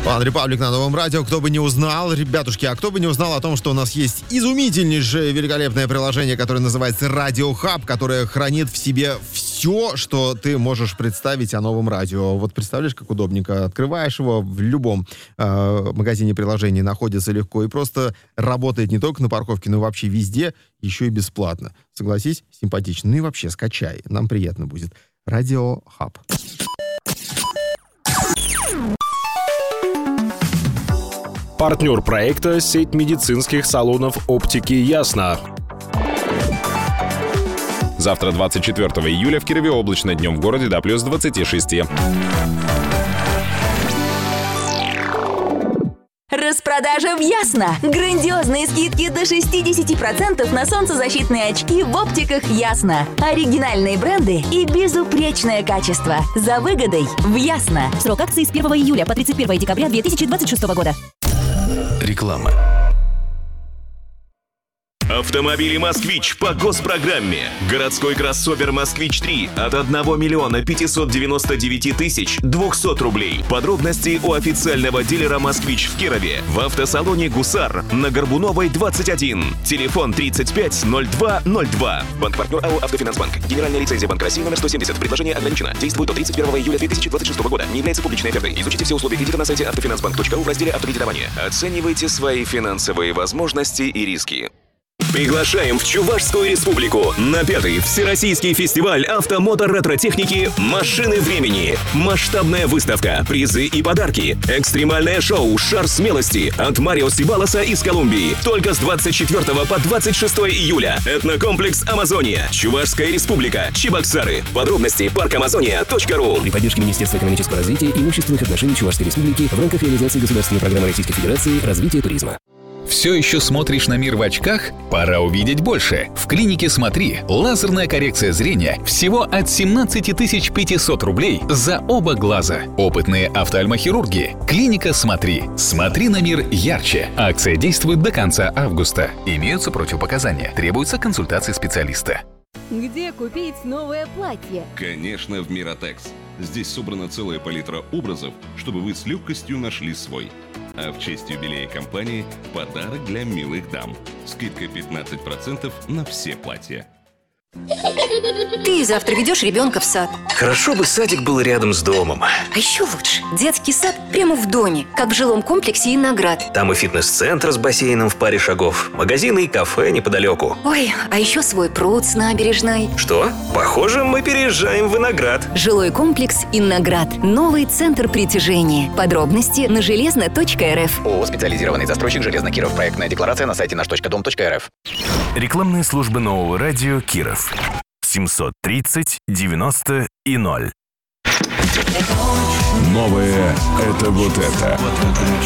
One Republic на Новом радио. Кто бы не узнал, ребятушки, а кто бы не узнал о том, что у нас есть изумительнейшее, великолепное приложение, которое называется Radio Hub, которое хранит в себе все, что ты можешь представить о новом радио. Вот представляешь, как удобненько. Открываешь его, в любом магазине приложений находится легко и просто работает не только на парковке, но и вообще везде, еще и бесплатно. Согласись, симпатично. Ну и вообще скачай, нам приятно будет. Radio Hub. Партнер проекта — сеть медицинских салонов оптики «Ясно». Завтра, 24 июля, в Кирове облачно, днем в городе до плюс 26. Распродажа в Ясно! Грандиозные скидки до 60% на солнцезащитные очки в оптиках Ясно. Оригинальные бренды и безупречное качество. За выгодой в Ясно. Срок акции с 1 июля по 31 декабря 2026 года. Реклама. Автомобили «Москвич» по госпрограмме. Городской кроссовер «Москвич-3» от 1 миллиона 599 тысяч 200 рублей. Подробности у официального дилера «Москвич» в Кирове. В автосалоне «Гусар» на Горбуновой, 21. Телефон 350202. Банк-партнер АО «Автофинансбанк». Генеральная лицензия Банка России номер 170. Предложение ограничено. Действует до 31 июля 2026 года. Не является публичной офертой. Изучите все условия кредита на сайте автофинансбанк.ру в разделе «Автокредитование». Оценивайте свои финансовые возможности и риски. Приглашаем в Чувашскую республику на 5-й Всероссийский фестиваль автомото-ретро-техники «Машины времени». Масштабная выставка, призы и подарки. Экстремальное шоу «Шар смелости» от Марио Сибалоса из Колумбии. Только с 24 по 26 июля. Этнокомплекс «Амазония». Чувашская республика. Чебоксары. Подробности parkamazоnia.ru. При поддержке Министерства экономического развития и имущественных отношений Чувашской республики в рамках реализации государственной программы Российской Федерации развития туризма. Все еще смотришь на мир в очках? Пора увидеть больше. В клинике «Смотри» лазерная коррекция зрения всего от 17 500 рублей за оба глаза. Опытные офтальмохирурги. Клиника «Смотри». Смотри на мир ярче. Акция действует до конца августа. Имеются противопоказания. Требуется консультация специалиста. Где купить новое платье? Конечно, в Миротекс. Здесь собрана целая палитра образов, чтобы вы с легкостью нашли свой. А в честь юбилея компании подарок для милых дам. Скидка 15% на все платья. Ты завтра ведешь ребенка в сад. Хорошо бы садик был рядом с домом. А еще лучше. Детский сад прямо в доме, как в жилом комплексе «Иноград». Там и фитнес-центр с бассейном в паре шагов, магазины и кафе неподалеку. Ой, а еще свой пруд с набережной. Что? Похоже, мы переезжаем в Виноград. Жилой комплекс «Иноград». Новый центр притяжения. Подробности на железно.рф. ООО «Специализированный застройщик Железнокиров». Проектная декларация на сайте наш.дом.рф. Рекламные службы нового радио «Киров». 730 90 и 0. Новое — это вот это.